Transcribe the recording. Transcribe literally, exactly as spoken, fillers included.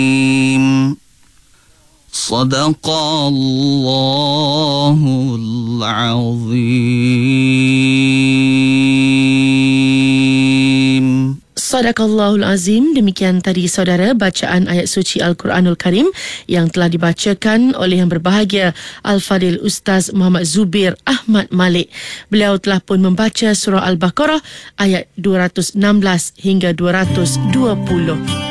Sadaqallahul azim. Sadaqallahul Azim. Demikian tadi saudara bacaan ayat suci Al-Quranul Karim yang telah dibacakan oleh yang berbahagia Al-Fadil Ustaz Muhammad Zubir Ahmad Malik. Beliau telah pun membaca surah Al-Baqarah ayat dua ratus enam belas hingga dua ratus dua puluh.